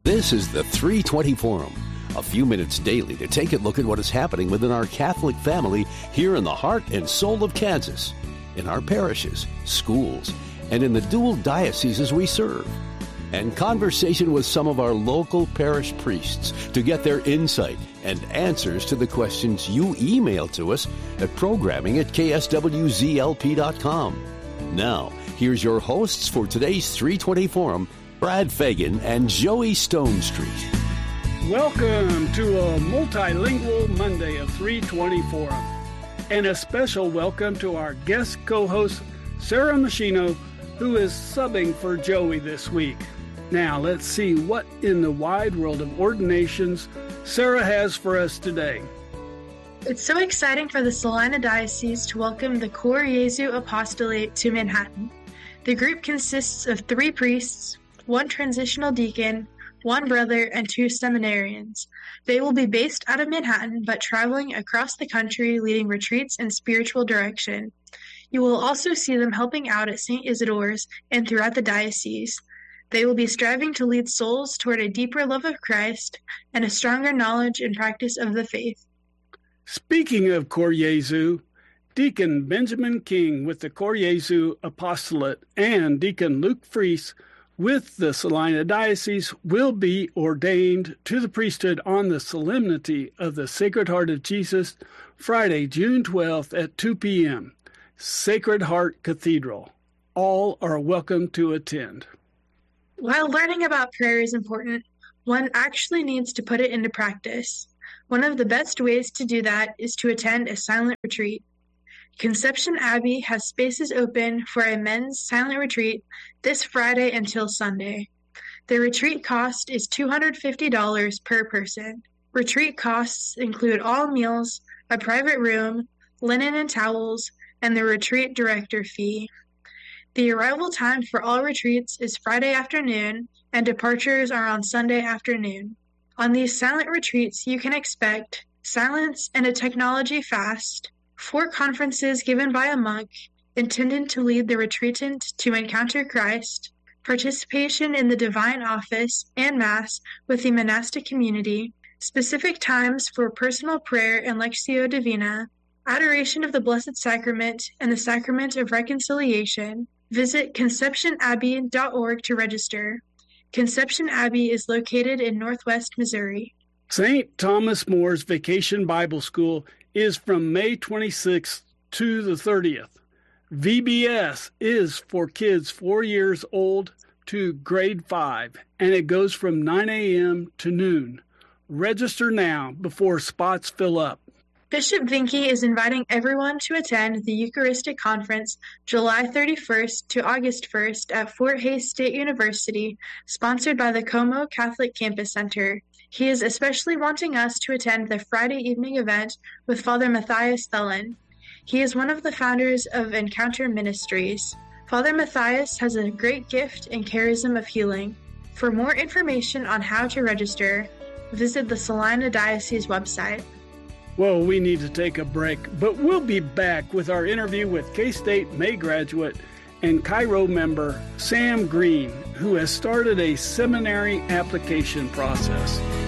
This is the 320 Forum, a few minutes daily to take a look at what is happening within our Catholic family here in the heart and soul of Kansas, in our parishes, schools, and in the dual dioceses we serve. And conversation with some of our local parish priests to get their insight and answers to the questions you email to us at programming@kswzlp.com. Now, here's your hosts for today's 320 Forum, Brad Fagan and Joey Stone Street. Welcome to a multilingual Monday of 320 Forum. And a special welcome to our guest co-host, Sarah Machino, who is subbing for Joey this week. Now, let's see what in the wide world of ordinations Sarah has for us today. It's so exciting for the Salina Diocese to welcome the Cor Jesu Apostolate to Manhattan. The group consists of 3 priests, 1 transitional deacon, 1 brother, and 2 seminarians. They will be based out of Manhattan, but traveling across the country, leading retreats and spiritual direction. You will also see them helping out at St. Isidore's and throughout the diocese. They will be striving to lead souls toward a deeper love of Christ and a stronger knowledge and practice of the faith. Speaking of Cor Jesu, Deacon Benjamin King with the Cor Jesu Apostolate and Deacon Luke Fries with the Salina Diocese will be ordained to the priesthood on the Solemnity of the Sacred Heart of Jesus, Friday, June 12th at 2 p.m., Sacred Heart Cathedral. All are welcome to attend. While learning about prayer is important, one actually needs to put it into practice. One of the best ways to do that is to attend a silent retreat. Conception Abbey has spaces open for a men's silent retreat this Friday until Sunday. The retreat cost is $250 per person. Retreat costs include all meals, a private room, linen and towels, and the retreat director fee. The arrival time for all retreats is Friday afternoon, and departures are on Sunday afternoon. On these silent retreats, you can expect silence and a technology fast, 4 conferences given by a monk intended to lead the retreatant to encounter Christ, participation in the divine office and Mass with the monastic community, specific times for personal prayer and Lectio Divina, adoration of the Blessed Sacrament and the Sacrament of Reconciliation. Visit conceptionabbey.org to register. Conception Abbey is located in Northwest Missouri. St. Thomas More's Vacation Bible School is from May 26th to the 30th. VBS is for kids 4 years old to grade 5, and it goes from 9 a.m. to noon. Register now before spots fill up. Bishop Vinke is inviting everyone to attend the Eucharistic Conference July 31st to August 1st at Fort Hays State University, sponsored by the Como Catholic Campus Center. He is especially wanting us to attend the Friday evening event with Father Matthias Thelen. He is one of the founders of Encounter Ministries. Father Matthias has a great gift and charism of healing. For more information on how to register, visit the Salina Diocese website. Well, we need to take a break, but we'll be back with our interview with K-State May graduate and Cairo member Sam Green, who has started a seminary application process.